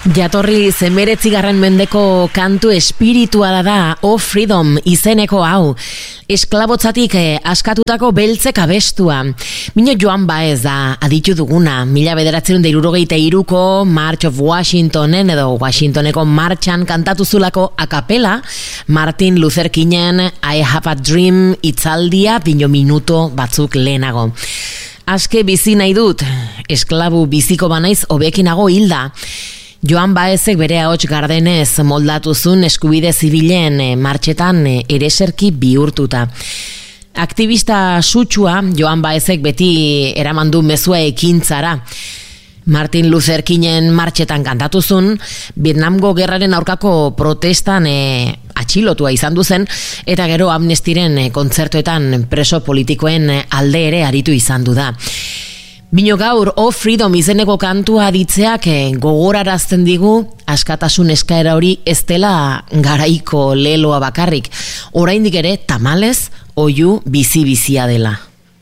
Jatorri 19. mendeko kantu espirituala da O Freedom izeneko hau. Esklabotzatik askatutako beltzek abestua. Mino Joan Baez da aditu duguna. 1963ko March of Washingtonen edo Washingtoneko martxan kantatu zulako akapela Martin Luther Kingen I Have a Dream itzaldia pino minuto batzuk lehenago. Aske bizi nahi dut, esklabu biziko banaiz hobekinago hilda. Joan Baezek bere ahots gardenez moldatuzun eskubide zibilen martxetan ereserki bihurtuta. Aktivista sutsua Joan Baezek beti eramandu mezua ekintzara. Martin Luther Kingen martxetan kantatuzun, Vietnamgo gerraren aurkako protestan atxilotua izan duzen, eta gero Amnestyren kontzertuetan preso politikoen alde ere aritu izan du da. Bino gaur O Freedom izeneko kantua aditzeak gogorarazten digu askatasun eskaera hori ez dela garaiko leloa bakarrik, oraindik ere tamalez oihu bizi-bizia dela.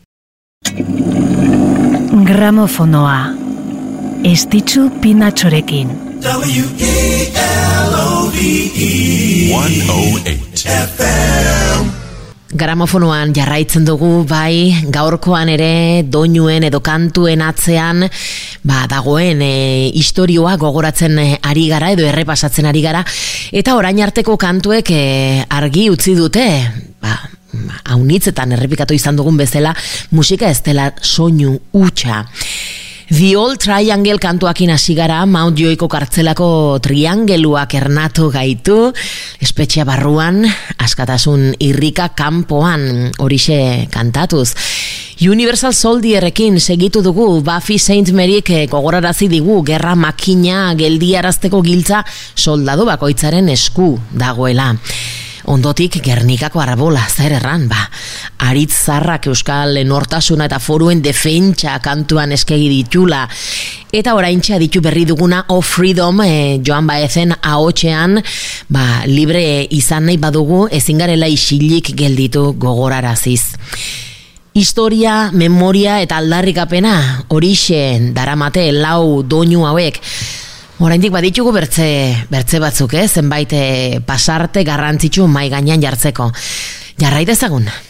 Gramofonoa Estitzu Pinatxorekin WELOVE 108 FM. Gramofonoan jarraitzen dugu, bai, gaurkoan ere doinuen edo kantuen atzean dagoen istorioa gogoratzen ari gara edo errepasatzen ari gara, eta orain arteko kantuek argi utzi dute, haunitzetan errepikatu izan dugun bezala, musika ez dela soinu hutsa. The Old Triangle kantuakin hasi gara, Mount Joyko kartzelako triangeluak ernatu gaitu, espetxea barruan, askatasun irrika kanpoan, horixe kantatuz. Universal Soldierekin segitu dugu, Buffy St. Maryk gogorarazi digu, gerra makina geldiarazteko giltza soldadu bakoitzaren esku dagoela. Ondotik Gernikako arabola, zer erran, Aritz Zarrak euskal nortasuna eta foruen defentsa kantuan eskegi ditula. Eta oraintxe ditu berri duguna O Freedom, Joan Baezen ahotsean, libre izan nahi badugu, ezin garela isilik gelditu gogoraraziz. Historia, memoria eta aldarrikapena, horixe daramate lau doinu hauek. Oraindik baditugu bertze batzuk, zenbait pasarte garrantzitsu mai gainean jartzeko. Jarrai dezagun.